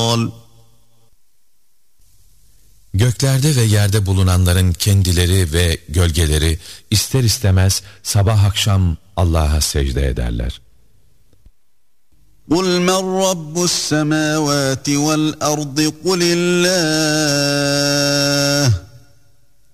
Göklerde ve yerde bulunanların kendileri ve gölgeleri ister istemez sabah akşam Allah'a secde ederler. قُلْ مَنْ رَبُّ السَّمَاوَاتِ وَالْأَرْضِ قُلِ اللّٰهُ